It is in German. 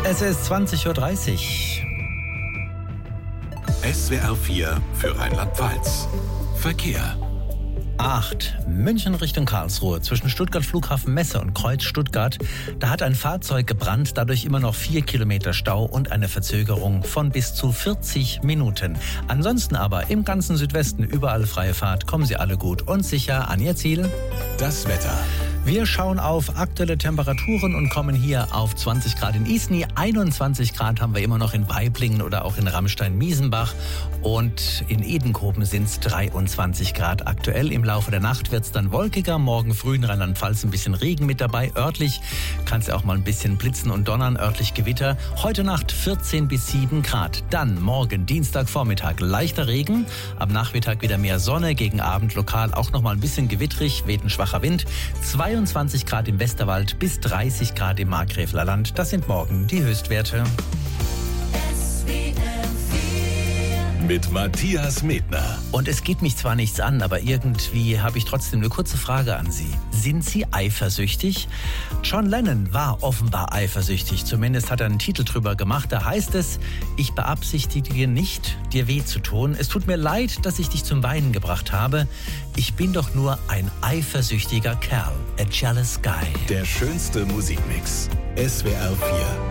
Es ist 20.30 Uhr. SWR 4 für Rheinland-Pfalz. Verkehr. 8. München Richtung Karlsruhe. Zwischen Stuttgart Flughafen Messe und Kreuz Stuttgart. Da hat ein Fahrzeug gebrannt, dadurch immer noch 4 Kilometer Stau und eine Verzögerung von bis zu 40 Minuten. Ansonsten aber im ganzen Südwesten überall freie Fahrt. Kommen Sie alle gut und sicher an Ihr Ziel. Das Wetter. Wir schauen auf aktuelle Temperaturen und kommen hier auf 20 Grad in Isny. 21 Grad haben wir immer noch in Waiblingen oder auch in Ramstein-Miesenbach. Und in Edenkoben sind es 23 Grad aktuell. Im Laufe der Nacht wird es dann wolkiger. Morgen früh in Rheinland-Pfalz ein bisschen Regen mit dabei. Örtlich kann es ja auch mal ein bisschen blitzen und donnern. Örtlich Gewitter. Heute Nacht 14 bis 7 Grad. Dann morgen Dienstagvormittag leichter Regen. Am Nachmittag wieder mehr Sonne. Gegen Abend lokal auch noch mal ein bisschen gewittrig. Weht ein schwacher Wind. 22 Grad im Westerwald bis 30 Grad im Markgräfler Land. Das sind morgen die Höchstwerte. Mit Matthias Medtner. Und es geht mich zwar nichts an, aber irgendwie habe ich trotzdem eine kurze Frage an Sie. Sind Sie eifersüchtig? John Lennon war offenbar eifersüchtig. Zumindest hat er einen Titel drüber gemacht. Da heißt es: Ich beabsichtige nicht, dir weh zu tun. Es tut mir leid, dass ich dich zum Weinen gebracht habe. Ich bin doch nur ein eifersüchtiger Kerl. A jealous guy. Der schönste Musikmix. SWR 4.